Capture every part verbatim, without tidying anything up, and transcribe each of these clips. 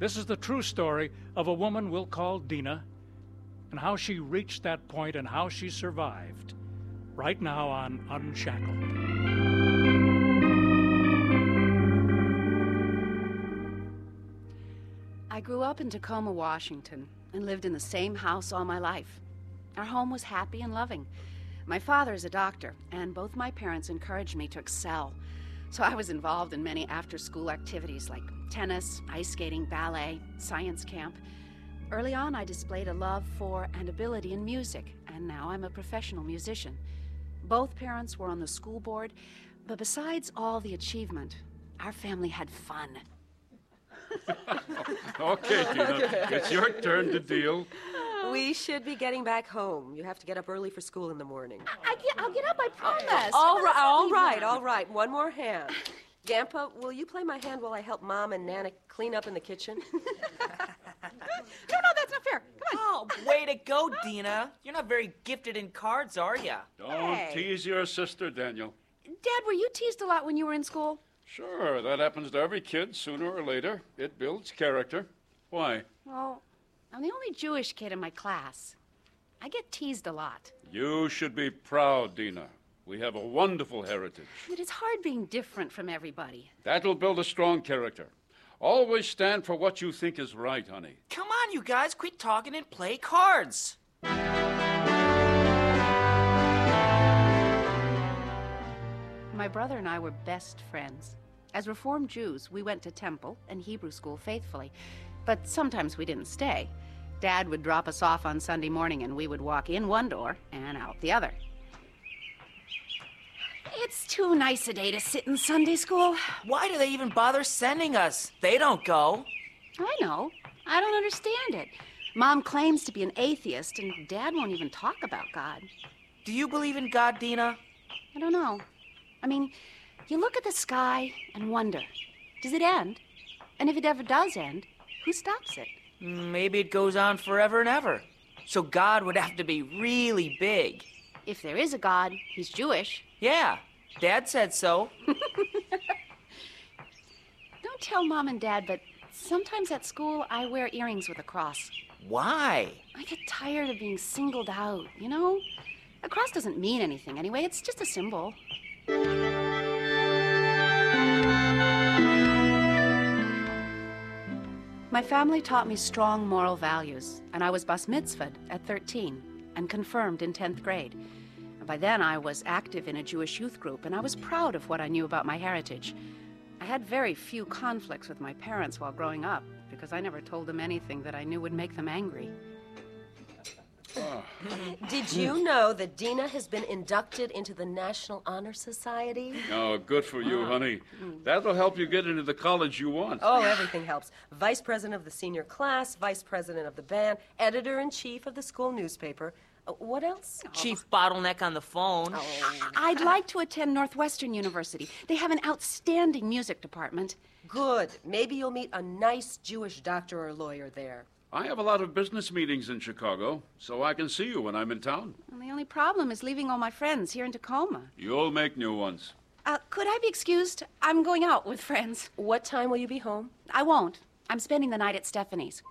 This is the true story of a woman we'll call Dina, and how she reached that point and how she survived. Right now on Unshackled. I grew up in Tacoma, Washington, and lived in the same house all my life. Our home was happy and loving. My father is a doctor, and both my parents encouraged me to excel. So I was involved in many after-school activities like tennis, ice skating, ballet, science camp. Early on, I displayed a love for and ability in music, and now I'm a professional musician. Both parents were on the school board, but besides all the achievement, our family had fun. Okay, Dina, it's your turn to deal. We should be getting back home. You have to get up early for school in the morning. I get, I'll get up, I promise. All right, all right, all right. One more hand. Gampa, will you play my hand while I help Mom and Nana clean up in the kitchen? No, no, that's not fair. Come on. Oh, way to go, Dina. You're not very gifted in cards, are ya? Don't Hey. tease your sister, Daniel. Dad, were you teased a lot when you were in school? Sure, that happens to every kid sooner or later. It builds character. Why? Well, I'm the only Jewish kid in my class. I get teased a lot. You should be proud, Dina. We have a wonderful heritage. It is hard being different from everybody. That'll build a strong character. Always stand for what you think is right, honey. Come on, you guys, quit talking and play cards. My brother and I were best friends. As Reformed Jews, we went to temple and Hebrew school faithfully, but sometimes we didn't stay. Dad would drop us off on Sunday morning and we would walk in one door and out the other. It's too nice a day to sit in Sunday school. Why do they even bother sending us? They don't go. I know. I don't understand it. Mom claims to be an atheist, and Dad won't even talk about God. Do you believe in God, Dina? I don't know. I mean, you look at the sky and wonder, does it end? And if it ever does end, who stops it? Maybe it goes on forever and ever. So God would have to be really big. If there is a God, he's Jewish. Yeah, Dad said so. Don't tell Mom and Dad, but sometimes at school I wear earrings with a cross. Why? I get tired of being singled out, you know? A cross doesn't mean anything anyway, it's just a symbol. My family taught me strong moral values, and I was bas mitzvahed at thirteen and confirmed in tenth grade. By then, I was active in a Jewish youth group, and I was proud of what I knew about my heritage. I had very few conflicts with my parents while growing up, because I never told them anything that I knew would make them angry. Oh. Did you know that Dina has been inducted into the National Honor Society? Oh, good for you, honey. That'll help you get into the college you want. Oh, everything helps. Vice president of the senior class, vice president of the band, editor-in-chief of the school newspaper. Uh, what else? Chief bottleneck on the phone. Oh. I'd like to attend Northwestern University. They have an outstanding music department. Good. Maybe you'll meet a nice Jewish doctor or lawyer there. I have a lot of business meetings in Chicago, so I can see you when I'm in town. And the only problem is leaving all my friends here in Tacoma. You'll make new ones. Uh, could I be excused? I'm going out with friends. What time will you be home? I won't. I'm spending the night at Stephanie's.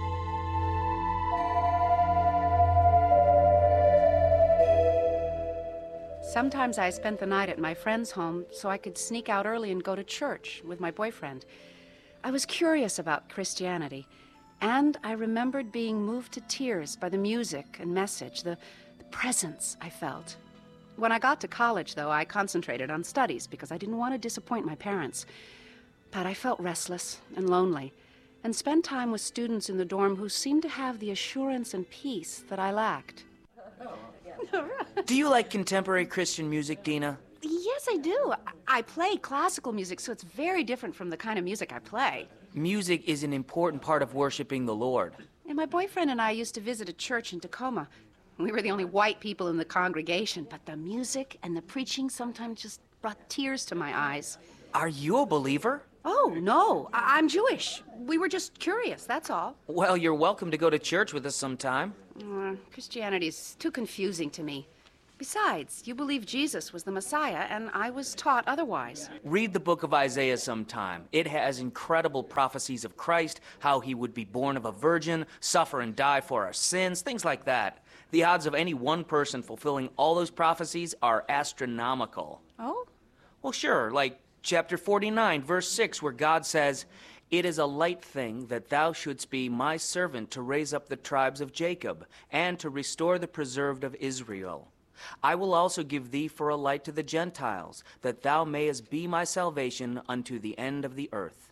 Sometimes I spent the night at my friend's home so I could sneak out early and go to church with my boyfriend. I was curious about Christianity, and I remembered being moved to tears by the music and message, the, the presence I felt. When I got to college, though, I concentrated on studies because I didn't want to disappoint my parents. But I felt restless and lonely, and spent time with students in the dorm who seemed to have the assurance and peace that I lacked. Do you like contemporary Christian music, Dina? Yes, I do. I I play classical music, so it's very different from the kind of music I play. Music is an important part of worshiping the Lord. And my boyfriend and I used to visit a church in Tacoma. We were the only white people in the congregation, but the music and the preaching sometimes just brought tears to my eyes. Are you a believer? Oh, no. I- I'm Jewish. We were just curious, that's all. Well, you're welcome to go to church with us sometime. Uh, Christianity's too confusing to me. Besides, you believe Jesus was the Messiah, and I was taught otherwise. Read the book of Isaiah sometime. It has incredible prophecies of Christ, how he would be born of a virgin, suffer and die for our sins, things like that. The odds of any one person fulfilling all those prophecies are astronomical. Oh? Well, sure, like chapter forty-nine, verse six, where God says, "It is a light thing that thou shouldst be my servant to raise up the tribes of Jacob, and to restore the preserved of Israel. I will also give thee for a light to the Gentiles, that thou mayest be my salvation unto the end of the earth."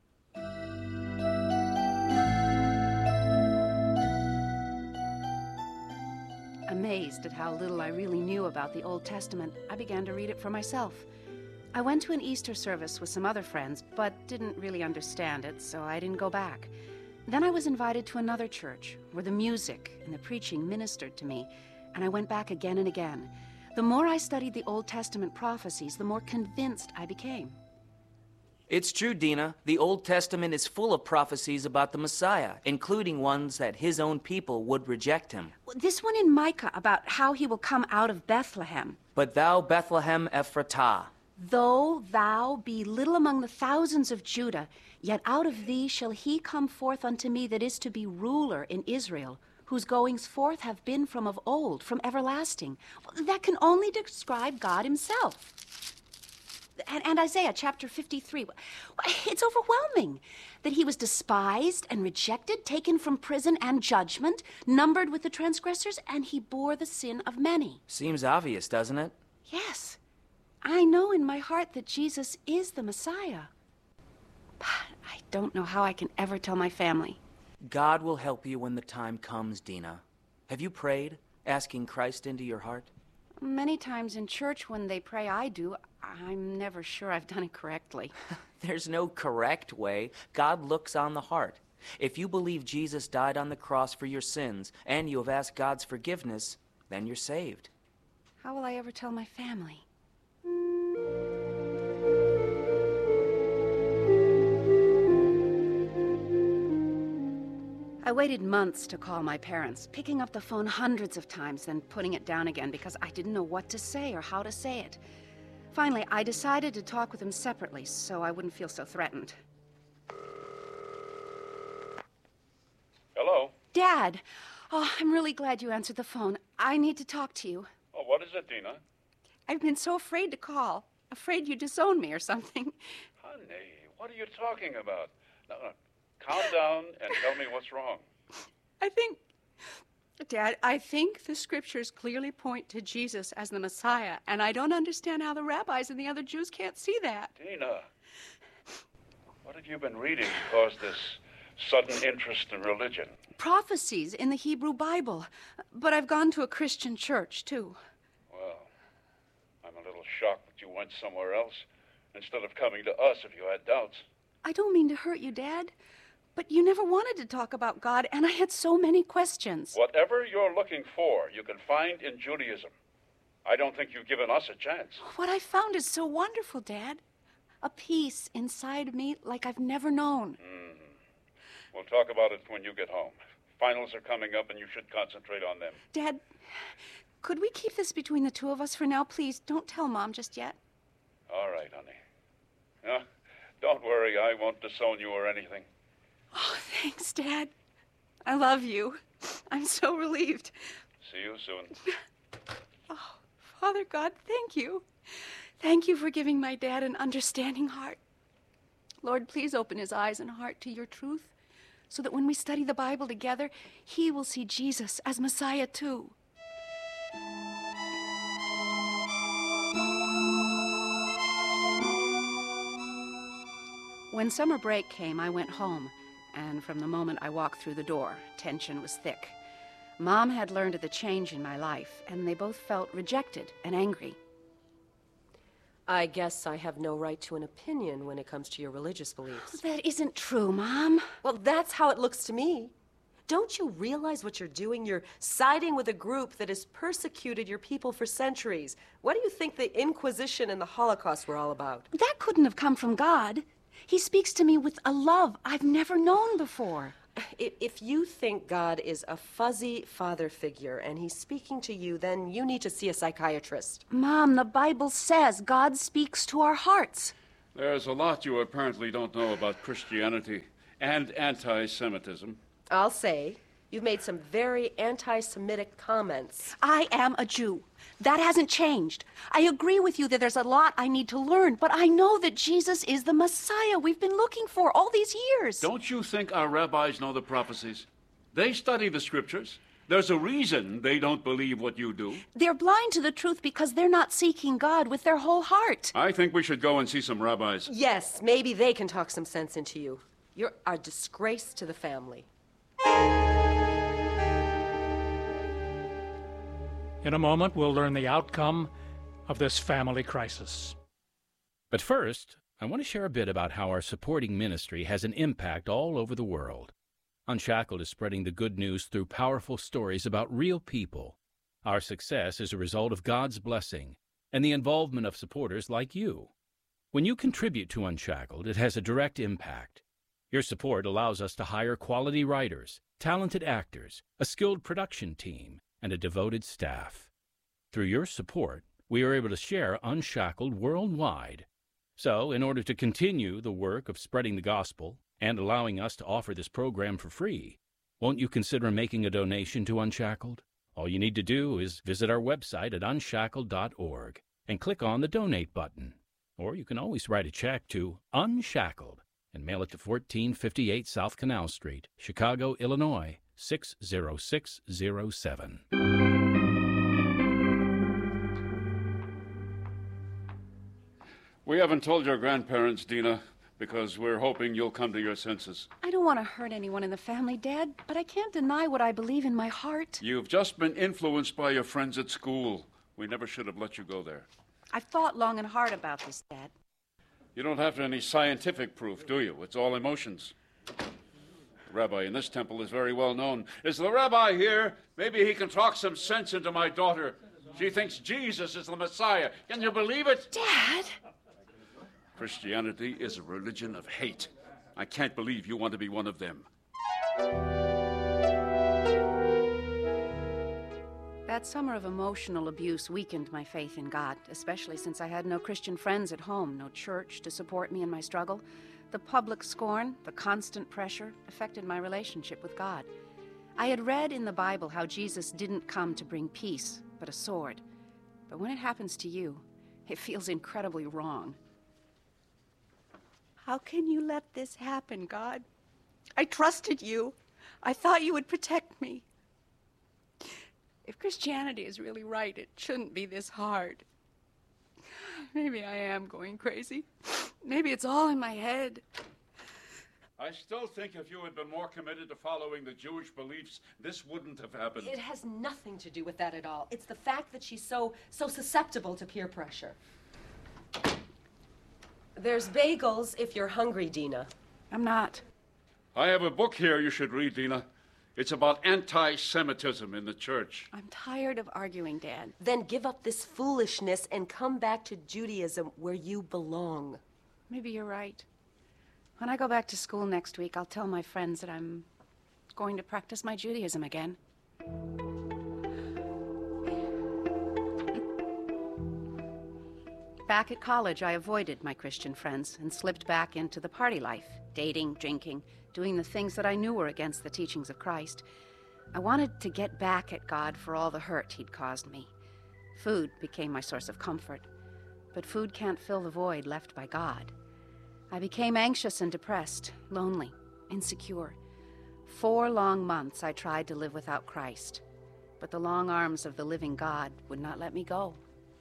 Amazed at how little I really knew about the Old Testament, I began to read it for myself. I went to an Easter service with some other friends, but didn't really understand it, so I didn't go back. Then I was invited to another church, where the music and the preaching ministered to me, and I went back again and again. The more I studied the Old Testament prophecies, the more convinced I became. It's true, Dina. The Old Testament is full of prophecies about the Messiah, including ones that his own people would reject him. This one in Micah about how he will come out of Bethlehem. But thou, Bethlehem Ephratah, Though thou be little among the thousands of Judah, yet out of thee shall he come forth unto me that is to be ruler in Israel, whose goings forth have been from of old, from everlasting. That can only describe God himself. And, and Isaiah chapter fifty-three, it's overwhelming that he was despised and rejected, taken from prison and judgment, numbered with the transgressors, and he bore the sin of many. seems obvious, doesn't it? Yes, I know in my heart that Jesus is the Messiah. But I don't know how I can ever tell my family. God will help you when the time comes, Dina. Have you prayed, asking Christ into your heart? Many times in church when they pray I do, I'm never sure I've done it correctly. There's no correct way. God looks on the heart. If you believe Jesus died on the cross for your sins, and you have asked God's forgiveness, then you're saved. How will I ever tell my family? I waited months to call my parents, picking up the phone hundreds of times, then putting it down again because I didn't know what to say or how to say it. Finally, I decided to talk with them separately so I wouldn't feel so threatened. Hello? Dad! Oh, I'm really glad you answered the phone. I need to talk to you. Oh, what is it, Dina? I've been so afraid to call. Afraid you disown me or something. Honey, what are you talking about? No, no. Calm down and tell me what's wrong. I think, Dad, I think the scriptures clearly point to Jesus as the Messiah, and I don't understand how the rabbis and the other Jews can't see that. Dina, what have you been reading to cause this sudden interest in religion? Prophecies in the Hebrew Bible, but I've gone to a Christian church, too. Well, I'm a little shocked that you went somewhere else instead of coming to us if you had doubts. I don't mean to hurt you, Dad, but you never wanted to talk about God, and I had so many questions. Whatever you're looking for, you can find in Judaism. I don't think you've given us a chance. What I found is so wonderful, Dad. A peace inside me like I've never known. Mm-hmm. We'll talk about it when you get home. Finals are coming up, and you should concentrate on them. Dad, could we keep this between the two of us for now, please? Don't tell Mom just yet. All right, honey. No, don't worry. I won't disown you or anything. Oh, thanks, Dad. I love you. I'm so relieved. See you soon. Oh, Father God, thank you. Thank you for giving my dad an understanding heart. Lord, please open his eyes and heart to your truth, so that when we study the Bible together, he will see Jesus as Messiah too. When summer break came, I went home, and from the moment I walked through the door, tension was thick. Mom had learned of the change in my life, and they both felt rejected and angry. I guess I have no right to an opinion when it comes to your religious beliefs. That isn't true, Mom. Well, that's how it looks to me. Don't you realize what you're doing? You're siding with a group that has persecuted your people for centuries. What do you think the Inquisition and the Holocaust were all about? That couldn't have come from God. He speaks to me with a love I've never known before. If, if you think God is a fuzzy father figure and he's speaking to you, then you need to see a psychiatrist. Mom, the Bible says God speaks to our hearts. There's a lot you apparently don't know about Christianity and anti-Semitism. I'll say, you've made some very anti-Semitic comments. I am a Jew. That hasn't changed. I agree with you that there's a lot I need to learn, but I know that Jesus is the Messiah we've been looking for all these years. Don't you think our rabbis know the prophecies? They study the scriptures. There's a reason they don't believe what you do. They're blind to the truth because they're not seeking God with their whole heart. I think we should go and see some rabbis. Yes, maybe they can talk some sense into you. You're a disgrace to the family. In a moment, we'll learn the outcome of this family crisis. But first, I want to share a bit about how our supporting ministry has an impact all over the world. Unshackled is spreading the good news through powerful stories about real people. Our success is a result of God's blessing and the involvement of supporters like you. When you contribute to Unshackled, it has a direct impact. Your support allows us to hire quality writers, talented actors, a skilled production team, and a devoted staff. Through your support, we are able to share Unshackled worldwide. So, in order to continue the work of spreading the gospel and allowing us to offer this program for free, won't you consider making a donation to Unshackled? All you need to do is visit our website at unshackled dot org and click on the Donate button. Or you can always write a check to Unshackled and mail it to fourteen fifty-eight South Canal Street, Chicago, Illinois, six zero six zero seven. We haven't told your grandparents, Dina, because we're hoping you'll come to your senses. I don't want to hurt anyone in the family, Dad, but I can't deny what I believe in my heart. You've just been influenced by your friends at school. We never should have let you go there. I've thought long and hard about this, Dad. You don't have any scientific proof, do you? It's all emotions. The rabbi in this temple is very well known. Is the rabbi here? Maybe he can talk some sense into my daughter. She thinks Jesus is the Messiah. Can you believe it? Dad! Christianity is a religion of hate. I can't believe you want to be one of them. That summer of emotional abuse weakened my faith in God, especially since I had no Christian friends at home, no church to support me in my struggle. The public scorn, the constant pressure, affected my relationship with God. I had read in the Bible how Jesus didn't come to bring peace, but a sword. But when it happens to you, it feels incredibly wrong. How can you let this happen, God? I trusted you. I thought you would protect me. If Christianity is really right, it shouldn't be this hard. Maybe I am going crazy. Maybe it's all in my head. I still think if you had been more committed to following the Jewish beliefs, this wouldn't have happened. It has nothing to do with that at all. It's the fact that she's so, so susceptible to peer pressure. There's bagels if you're hungry, Dina. I'm not. I have a book here you should read, Dina. It's about anti-Semitism in the church. I'm tired of arguing, Dad. Then give up this foolishness and come back to Judaism where you belong. Maybe you're right. When I go back to school next week, I'll tell my friends that I'm going to practice my Judaism again. Back at college, I avoided my Christian friends and slipped back into the party life, dating, drinking, doing the things that I knew were against the teachings of Christ. I wanted to get back at God for all the hurt he'd caused me. Food became my source of comfort, but food can't fill the void left by God. I became anxious and depressed, lonely, insecure. Four long months I tried to live without Christ, but the long arms of the living God would not let me go.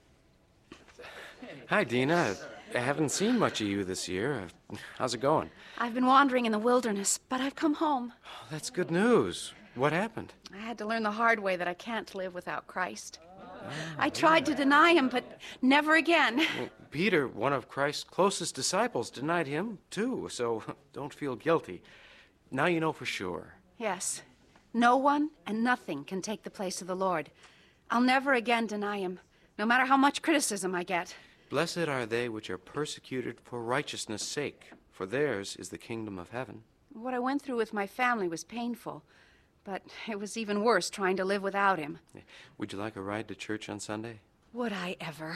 Hi, Dina. I haven't seen much of you this year. How's it going? I've been wandering in the wilderness, but I've come home. Oh, that's good news. What happened? I had to learn the hard way that I can't live without Christ. I tried to deny him, but never again. Well, Peter, one of Christ's closest disciples, denied him, too, so don't feel guilty. Now you know for sure. Yes. No one and nothing can take the place of the Lord. I'll never again deny him, no matter how much criticism I get. Blessed are they which are persecuted for righteousness' sake, for theirs is the kingdom of heaven. What I went through with my family was painful, but it was even worse trying to live without him. Would you like a ride to church on Sunday? Would I ever?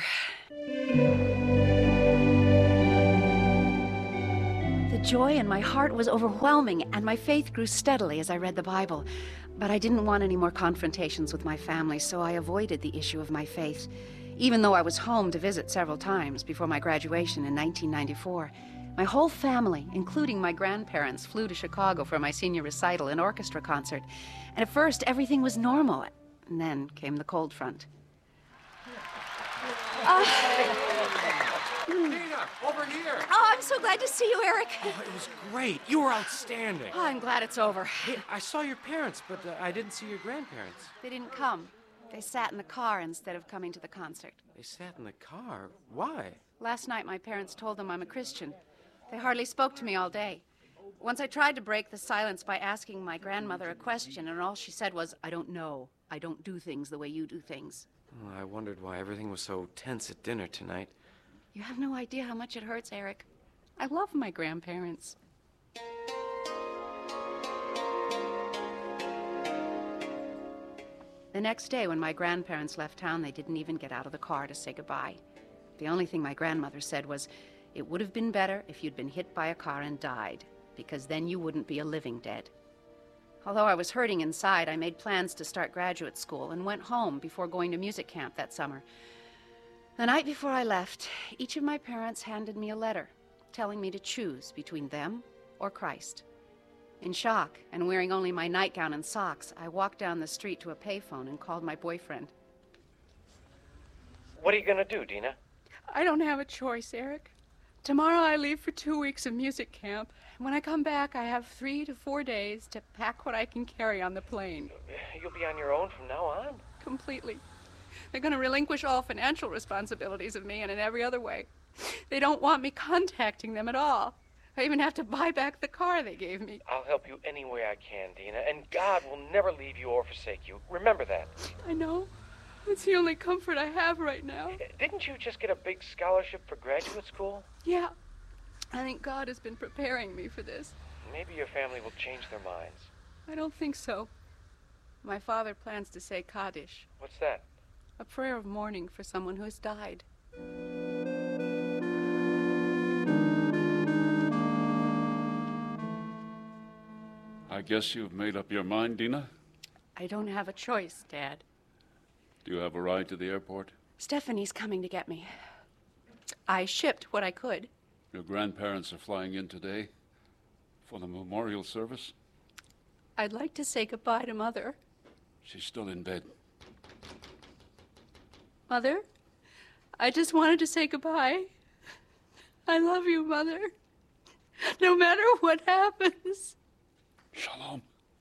The joy in my heart was overwhelming, and my faith grew steadily as I read the Bible. But I didn't want any more confrontations with my family, so I avoided the issue of my faith, even though I was home to visit several times before my graduation in nineteen ninety-four. My whole family, including my grandparents, flew to Chicago for my senior recital and orchestra concert. And at first, everything was normal. And then came the cold front. Uh, Dina, over here! oh, I'm so glad to see you, Eric. Oh, it was great. You were outstanding. Oh, I'm glad it's over. Hey, I saw your parents, but uh, I didn't see your grandparents. They didn't come. They sat in the car instead of coming to the concert. They sat in the car? Why? Last night, my parents told them I'm a Christian. They hardly spoke to me all day. Once I tried to break the silence by asking my grandmother a question, and all she said was, I don't know. I don't do things the way you do things. Well, I wondered why everything was so tense at dinner tonight. You have no idea how much it hurts, Eric. I love my grandparents. The next day, when my grandparents left town, they didn't even get out of the car to say goodbye. The only thing my grandmother said was, it would have been better if you'd been hit by a car and died, because then you wouldn't be a living dead. Although I was hurting inside, I made plans to start graduate school and went home before going to music camp that summer. The night before I left, each of my parents handed me a letter telling me to choose between them or Christ. In shock and wearing only my nightgown and socks, I walked down the street to a payphone and called my boyfriend. What are you going to do, Dina? I don't have a choice, Eric. Tomorrow I leave for two weeks of music camp. When I come back, I have three to four days to pack what I can carry on the plane. You'll be on your own from now on? Completely. They're going to relinquish all financial responsibilities of me and in every other way. They don't want me contacting them at all. I even have to buy back the car they gave me. I'll help you any way I can, Dina, and God will never leave you or forsake you. Remember that. I know. It's the only comfort I have right now. Didn't you just get a big scholarship for graduate school? Yeah. I think God has been preparing me for this. Maybe your family will change their minds. I don't think so. My father plans to say Kaddish, What's that? a prayer of mourning for someone who has died. I guess you've made up your mind, Dina? I don't have a choice, Dad. Do you have a ride to the airport? Stephanie's coming to get me. I shipped what I could. Your grandparents are flying in today for the memorial service? I'd like to say goodbye to Mother. She's still in bed. Mother, I just wanted to say goodbye. I love you, Mother. No matter what happens. Shalom.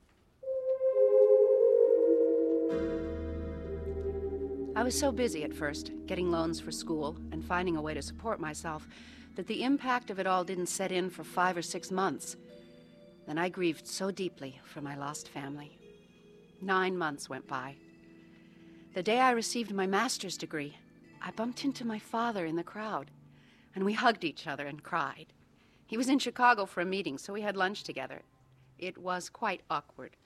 I was so busy at first, getting loans for school and finding a way to support myself, that the impact of it all didn't set in for five or six months. Then I grieved so deeply for my lost family. Nine months went by. The day I received my master's degree, I bumped into my father in the crowd, and we hugged each other and cried. He was in Chicago for a meeting, so we had lunch together. It was quite awkward.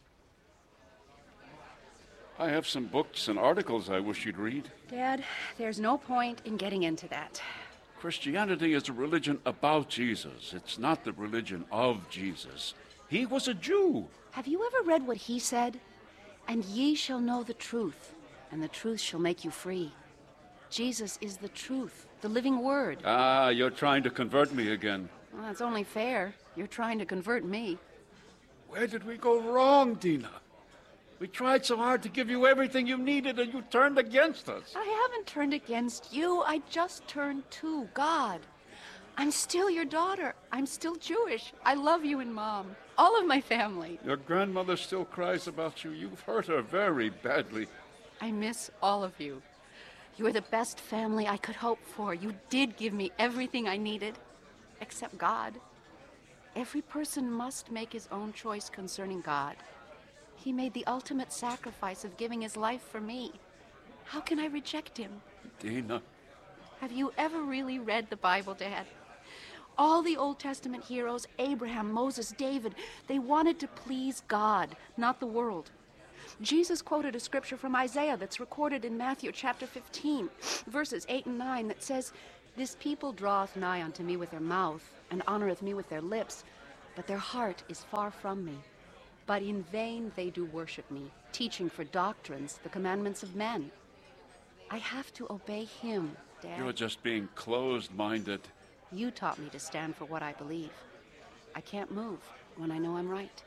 I have some books and articles I wish you'd read. Dad, there's no point in getting into that. Christianity is a religion about Jesus. It's not the religion of Jesus. He was a Jew. Have you ever read what he said? And ye shall know the truth, and the truth shall make you free. Jesus is the truth, the living word. Ah, you're trying to convert me again. Well, that's only fair. You're trying to convert me. Where did we go wrong, Dina? We tried so hard to give you everything you needed, and you turned against us. I haven't turned against you. I just turned to God. I'm still your daughter. I'm still Jewish. I love you and Mom. All of my family. Your grandmother still cries about you. You've hurt her very badly. I miss all of you. You were the best family I could hope for. You did give me everything I needed, except God. Every person must make his own choice concerning God. He made the ultimate sacrifice of giving his life for me. How can I reject him? Dina. Have you ever really read the Bible, Dad? All the Old Testament heroes, Abraham, Moses, David, they wanted to please God, not the world. Jesus quoted a scripture from Isaiah that's recorded in Matthew chapter fifteen, verses eight and nine, that says, "This people draweth nigh unto me with their mouth, and honoreth me with their lips, but their heart is far from me. But in vain they do worship me, teaching for doctrines the commandments of men." I have to obey him, Dad. You're just being closed-minded. You taught me to stand for what I believe. I can't move when I know I'm right.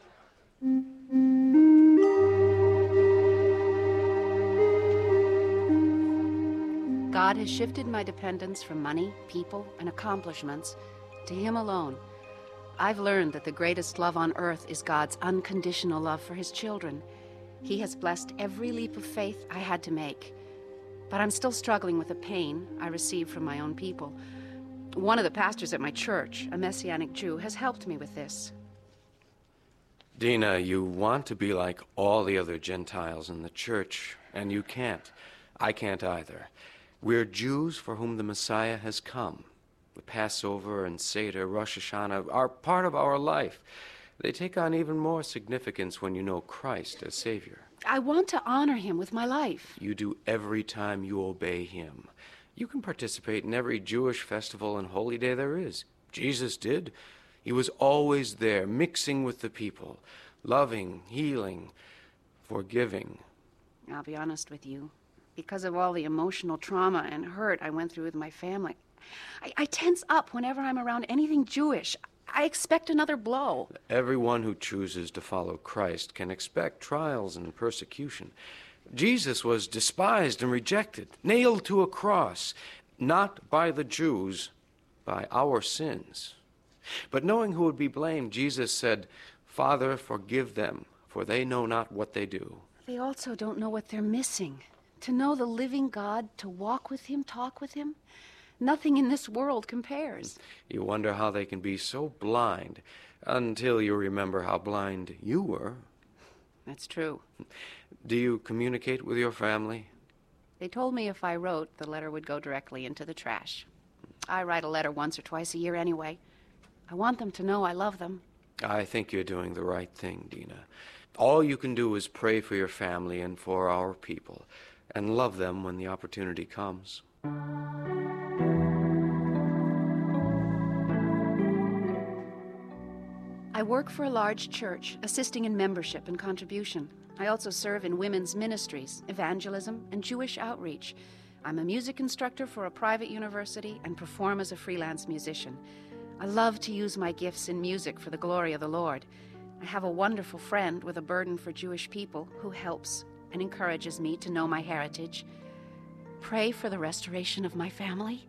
God has shifted my dependence from money, people, and accomplishments to him alone. I've learned that the greatest love on earth is God's unconditional love for his children. He has blessed every leap of faith I had to make. But I'm still struggling with the pain I receive from my own people. One of the pastors at my church, a Messianic Jew, has helped me with this. Dina, you want to be like all the other Gentiles in the church, and you can't. I can't either. We're Jews for whom the Messiah has come. The Passover and Seder, Rosh Hashanah are part of our life. They take on even more significance when you know Christ as Savior. I want to honor him with my life. You do every time you obey him. You can participate in every Jewish festival and holy day there is. Jesus did. He was always there, mixing with the people, loving, healing, forgiving. I'll be honest with you. Because of all the emotional trauma and hurt I went through with my family, I, I tense up whenever I'm around anything Jewish. I expect another blow. Everyone who chooses to follow Christ can expect trials and persecution. Jesus was despised and rejected, nailed to a cross, not by the Jews, by our sins. But knowing who would be blamed, Jesus said, "Father, forgive them, for they know not what they do." They also don't know what they're missing. To know the living God, to walk with him, talk with him, nothing in this world compares. You wonder how they can be so blind until you remember how blind you were. That's true. Do you communicate with your family? They told me if I wrote, the letter would go directly into the trash. I write a letter once or twice a year anyway. I want them to know I love them. I think you're doing the right thing, Dina. All you can do is pray for your family and for our people, and love them when the opportunity comes. I work for a large church, assisting in membership and contribution. I also serve in women's ministries, evangelism, and Jewish outreach. I'm a music instructor for a private university and perform as a freelance musician. I love to use my gifts in music for the glory of the Lord. I have a wonderful friend with a burden for Jewish people who helps and encourages me to know my heritage. Pray for the restoration of my family.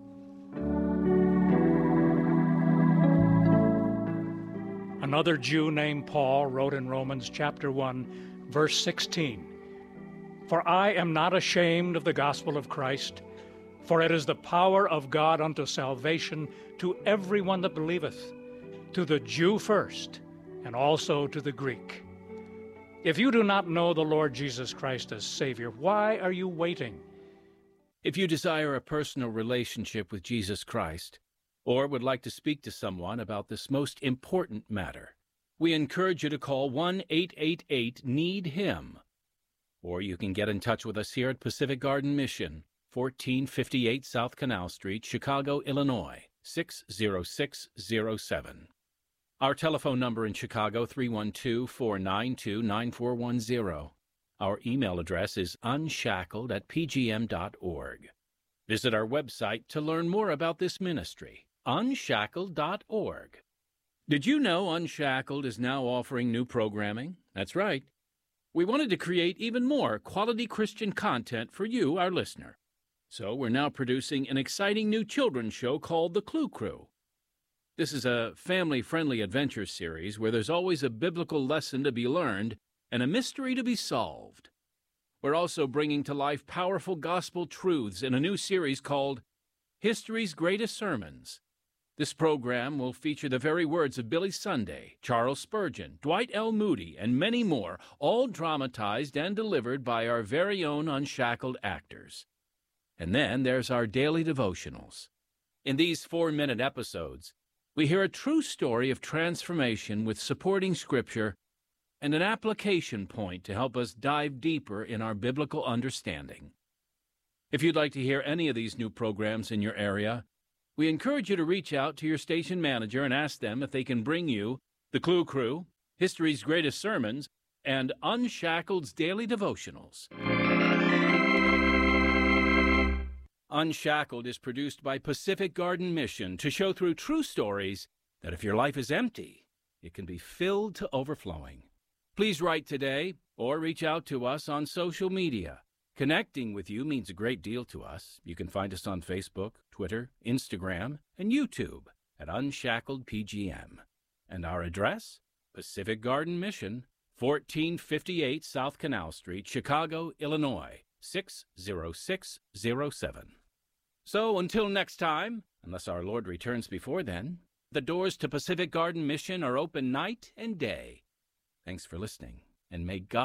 Another Jew named Paul wrote in Romans chapter one, verse sixteen, "For I am not ashamed of the gospel of Christ, for it is the power of God unto salvation to everyone that believeth, to the Jew first, and also to the Greek. If you do not know the Lord Jesus Christ as Savior, why are you waiting?" If you desire a personal relationship with Jesus Christ, or would like to speak to someone about this most important matter, we encourage you to call one eight eight eight need him. Or you can get in touch with us here at Pacific Garden Mission, fourteen fifty-eight South Canal Street, Chicago, Illinois, six zero six zero seven. Our telephone number in Chicago, three one two, four nine two, nine four one zero. Our email address is unshackled at p g m dot org. Visit our website to learn more about this ministry, unshackled dot org. Did you know Unshackled is now offering new programming? That's right. We wanted to create even more quality Christian content for you, our listener. So we're now producing an exciting new children's show called The Clue Crew. This is a family-friendly adventure series where there's always a biblical lesson to be learned and a mystery to be solved. We're also bringing to life powerful gospel truths in a new series called History's Greatest Sermons. This program will feature the very words of Billy Sunday, Charles Spurgeon, Dwight L. Moody, and many more, all dramatized and delivered by our very own Unshackled actors. And then there's our daily devotionals. In these four-minute episodes, we hear a true story of transformation with supporting scripture and an application point to help us dive deeper in our biblical understanding. If you'd like to hear any of these new programs in your area, we encourage you to reach out to your station manager and ask them if they can bring you the Clue Crew, History's Greatest Sermons, and Unshackled's Daily Devotionals. Unshackled is produced by Pacific Garden Mission to show through true stories that if your life is empty, it can be filled to overflowing. Please write today or reach out to us on social media. Connecting with you means a great deal to us. You can find us on Facebook, Twitter, Instagram, and YouTube at Unshackled P G M. And our address? Pacific Garden Mission, fourteen fifty-eight South Canal Street, Chicago, Illinois, six zero six zero seven. So until next time, unless our Lord returns before then, the doors to Pacific Garden Mission are open night and day. Thanks for listening, and may God